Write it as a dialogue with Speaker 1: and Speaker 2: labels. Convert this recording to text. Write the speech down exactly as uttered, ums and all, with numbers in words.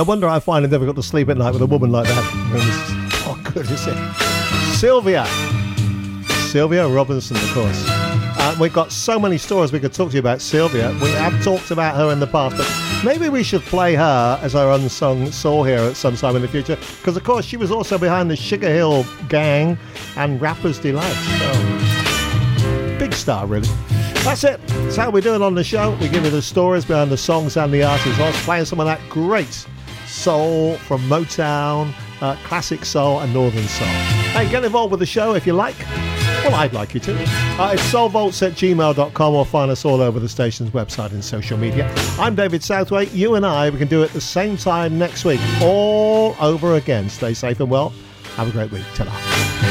Speaker 1: No wonder I find it difficult to sleep at night with a woman like that. Oh, goodness. Sylvia. Sylvia Robinson, of course. Uh, we've got so many stories we could talk to you about Sylvia. We have talked about her in the past, but maybe we should play her as our unsung soul hero at some time in the future, because, of course, she was also behind the Sugar Hill Gang and Rapper's Delight. So, big star, really. That's it. That's how we do it on the show. We give you the stories behind the songs and the artists. I was playing some of that great soul from Motown, uh, classic soul and northern soul. Hey, get involved with the show if you like. Well, I'd like you to. Uh, it's soulvolts at gmail dot com, or find us all over the station's website and social media. I'm David Southwaite. You and I, we can do it at the same time next week, all over again. Stay safe and well. Have a great week. Ta-da.